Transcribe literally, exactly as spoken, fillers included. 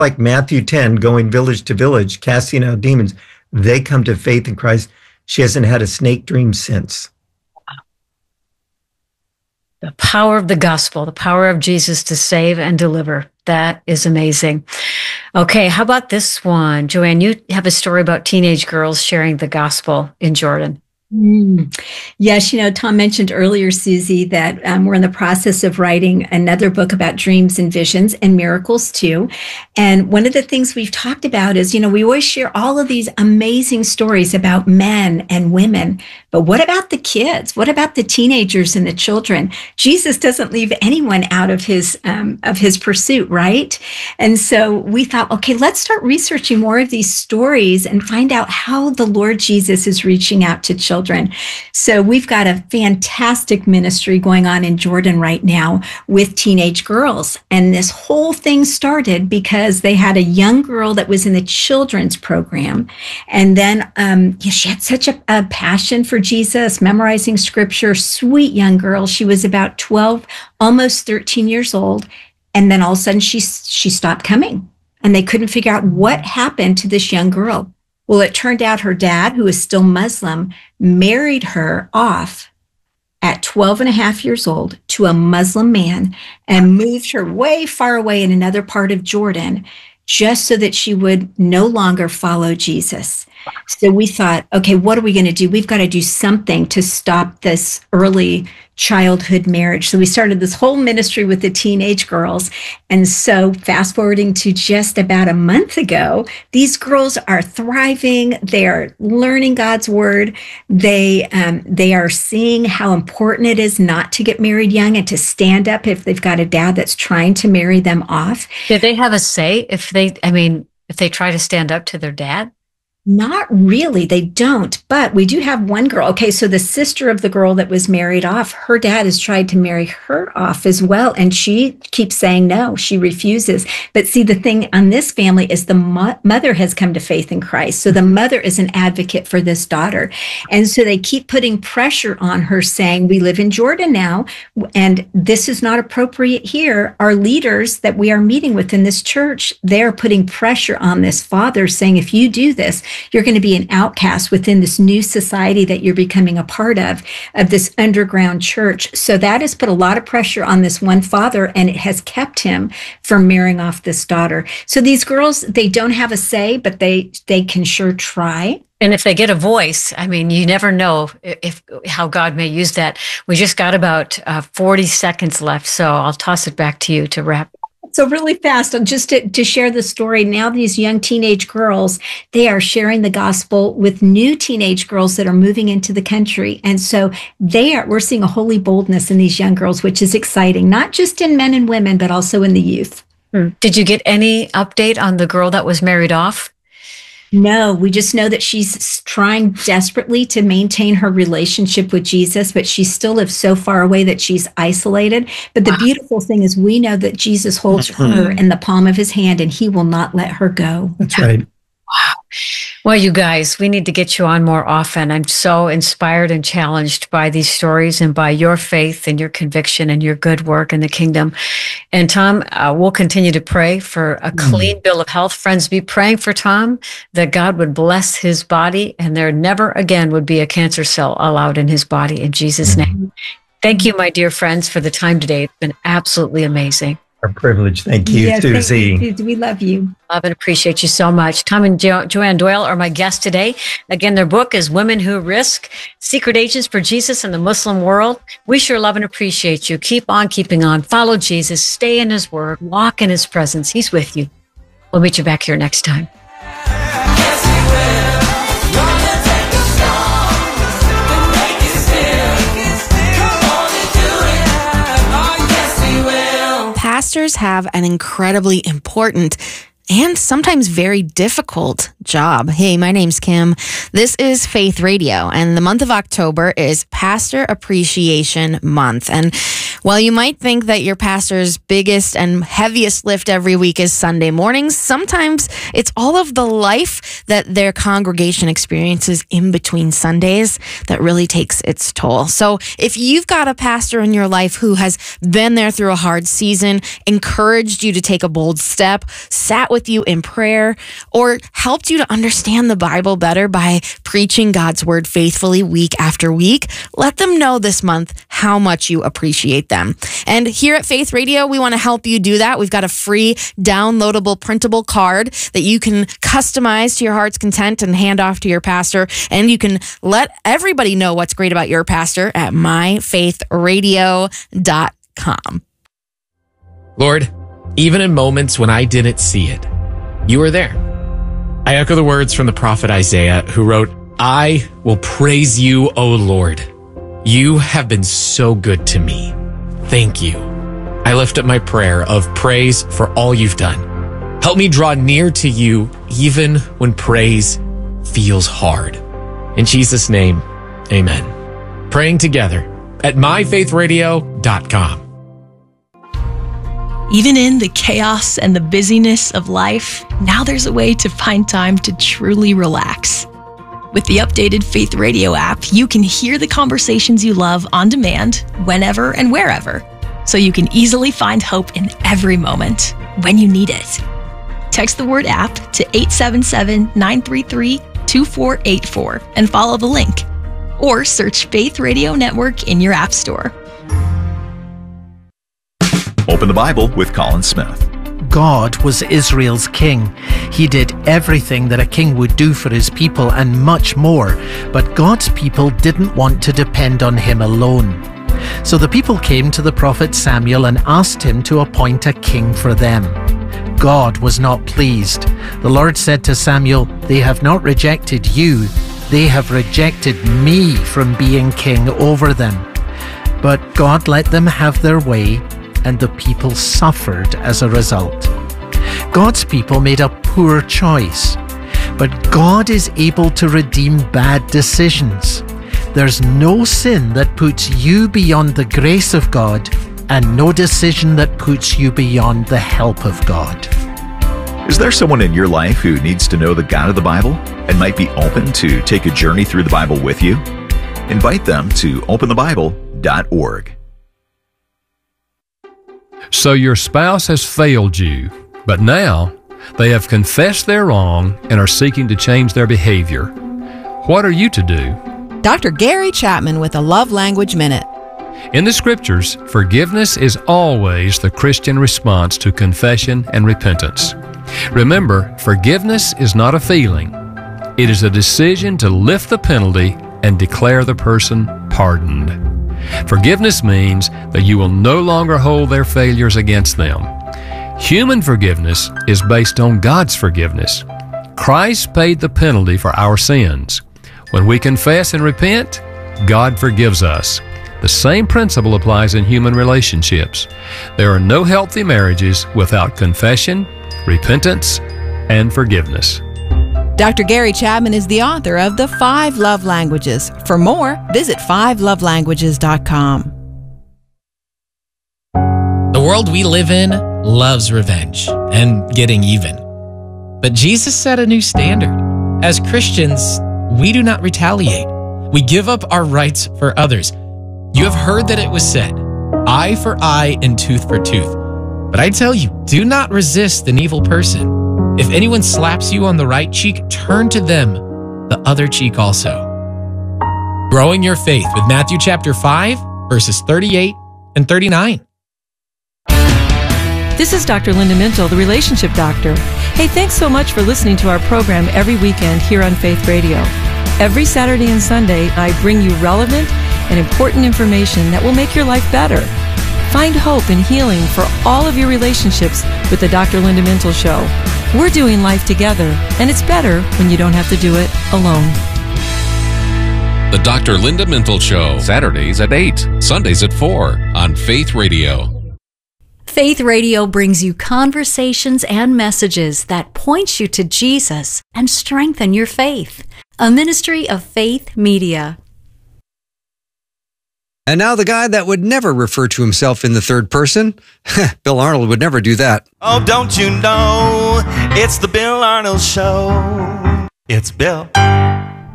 like Matthew ten, going village to village, casting out demons. They come to faith in Christ. She hasn't had a snake dream since. The power of the gospel, the power of Jesus to save and deliver. That is amazing. Okay, how about this one? Joanne, you have a story about teenage girls sharing the gospel in Jordan. Mm. Yes, you know, Tom mentioned earlier, Susie, that um, we're in the process of writing another book about dreams and visions and miracles too. And one of the things we've talked about is, you know, we always share all of these amazing stories about men and women, but what about the kids? What about the teenagers and the children? Jesus doesn't leave anyone out of his um, of his pursuit, right? And so we thought, okay, let's start researching more of these stories and find out how the Lord Jesus is reaching out to children. So we've got a fantastic ministry going on in Jordan right now with teenage girls. And this whole thing started because they had a young girl that was in the children's program. And then um, yeah, she had such a, a passion for Jesus, memorizing scripture, sweet young girl. She was about twelve, almost thirteen years old. And then all of a sudden she, she stopped coming. And they couldn't figure out what happened to this young girl. Well, it turned out her dad, who is still Muslim, married her off at twelve and a half years old to a Muslim man and moved her way far away in another part of Jordan just so that she would no longer follow Jesus. So we thought, okay, what are we going to do? We've got to do something to stop this early childhood marriage. So we started this whole ministry with the teenage girls. And so fast forwarding to just about a month ago, these girls are thriving. They are learning God's word. They, um, they are seeing how important it is not to get married young and to stand up if they've got a dad that's trying to marry them off. Did they have a say if they, I mean, if they try to stand up to their dad? Not really. They don't. But we do have one girl. Okay, so the sister of the girl that was married off, her dad has tried to marry her off as well. And she keeps saying no. She refuses. But see, the thing on this family is the mo- mother has come to faith in Christ. So the mother is an advocate for this daughter. And so they keep putting pressure on her saying, we live in Jordan now, and this is not appropriate here. Our leaders that we are meeting with in this church, they're putting pressure on this father saying, if you do this, you're going to be an outcast within this new society that you're becoming a part of, of this underground church. So that has put a lot of pressure on this one father, and it has kept him from marrying off this daughter. So these girls, they don't have a say, but they, they can sure try. And if they get a voice, I mean, you never know if how God may use that. We just got about uh, forty seconds left, so I'll toss it back to you to wrap. So really fast, just to, to share the story, now these young teenage girls, they are sharing the gospel with new teenage girls that are moving into the country. And so they are, we're seeing a holy boldness in these young girls, which is exciting, not just in men and women, but also in the youth. Hmm. Did you get any update on the girl that was married off? No, we just know that she's trying desperately to maintain her relationship with Jesus, but she still lives so far away that she's isolated. But the wow. beautiful thing is we know that Jesus holds mm-hmm. her in the palm of his hand, and he will not let her go. That's right. Wow. Well, you guys, we need to get you on more often. I'm so inspired and challenged by these stories and by your faith and your conviction and your good work in the kingdom. And Tom, uh, we'll continue to pray for a clean mm. bill of health. Friends, be praying for Tom, that God would bless his body and there never again would be a cancer cell allowed in his body, in Jesus' name. Thank you, my dear friends, for the time today. It's been absolutely amazing. Our privilege. Thank you, yes, Susie. Thank you. We love you. Love and appreciate you so much. Tom and jo- Joanne Doyle are my guests today. Again, their book is Women Who Risk, Secret Agents for Jesus in the Muslim World. We sure love and appreciate you. Keep on keeping on. Follow Jesus. Stay in his word. Walk in his presence. He's with you. We'll meet you back here next time. Pastors have an incredibly important and sometimes very difficult job. Hey, my name's Kim. This is Faith Radio, and the month of October is Pastor Appreciation Month. And while you might think that your pastor's biggest and heaviest lift every week is Sunday mornings, sometimes it's all of the life that their congregation experiences in between Sundays that really takes its toll. So if you've got a pastor in your life who has been there through a hard season, encouraged you to take a bold step, sat with with you in prayer, or helped you to understand the Bible better by preaching God's word faithfully week after week, let them know this month how much you appreciate them. And here at Faith Radio, we want to help you do that. We've got a free downloadable printable card that you can customize to your heart's content and hand off to your pastor. And you can let everybody know what's great about your pastor at my faith radio dot com. Lord, even in moments when I didn't see it, you were there. I echo the words from the prophet Isaiah, who wrote, I will praise you, O Lord. You have been so good to me. Thank you. I lift up my prayer of praise for all you've done. Help me draw near to you even when praise feels hard. In Jesus' name, amen. Praying together at my faith radio dot com. Even in the chaos and the busyness of life, now there's a way to find time to truly relax. With the updated Faith Radio app, you can hear the conversations you love on demand, whenever and wherever, so you can easily find hope in every moment when you need it. Text the word app to eight seven seven, nine three three, two four eight four and follow the link. Or search Faith Radio Network in your app store. Open the Bible with Colin Smith. God was Israel's king. He did everything that a king would do for his people and much more. But God's people didn't want to depend on him alone. So the people came to the prophet Samuel and asked him to appoint a king for them. God was not pleased. The Lord said to Samuel, "They have not rejected you. They have rejected me from being king over them." But God let them have their way, and the people suffered as a result. God's people made a poor choice, but God is able to redeem bad decisions. There's no sin that puts you beyond the grace of God, and no decision that puts you beyond the help of God. Is there someone in your life who needs to know the God of the Bible and might be open to take a journey through the Bible with you? Invite them to open the bible dot org. So your spouse has failed you, but now they have confessed their wrong and are seeking to change their behavior. What are you to do? Doctor Gary Chapman with a Love Language Minute. In the Scriptures, forgiveness is always the Christian response to confession and repentance. Remember, forgiveness is not a feeling. It is a decision to lift the penalty and declare the person pardoned. Forgiveness means that you will no longer hold their failures against them. Human forgiveness is based on God's forgiveness. Christ paid the penalty for our sins. When we confess and repent, God forgives us. The same principle applies in human relationships. There are no healthy marriages without confession, repentance, and forgiveness. Doctor Gary Chapman is the author of The Five Love Languages. For more, visit five love languages dot com. The world we live in loves revenge and getting even. But Jesus set a new standard. As Christians, we do not retaliate. We give up our rights for others. You have heard that it was said, eye for eye and tooth for tooth. But I tell you, do not resist an evil person. If anyone slaps you on the right cheek, turn to them the other cheek also. Growing your faith with Matthew chapter five, verses thirty-eight and thirty-nine. This is Doctor Linda Mintle, the Relationship Doctor. Hey, thanks so much for listening to our program every weekend here on Faith Radio. Every Saturday and Sunday, I bring you relevant and important information that will make your life better. Find hope and healing for all of your relationships with the Doctor Linda Mintle Show. We're doing life together, and it's better when you don't have to do it alone. The Doctor Linda Mintle Show, Saturdays at eight, Sundays at four on Faith Radio. Faith Radio brings you conversations and messages that point you to Jesus and strengthen your faith. A ministry of Faith Media. And now the guy that would never refer to himself in the third person. Bill Arnold would never do that. Oh, don't you know, it's the Bill Arnold Show. It's Bill.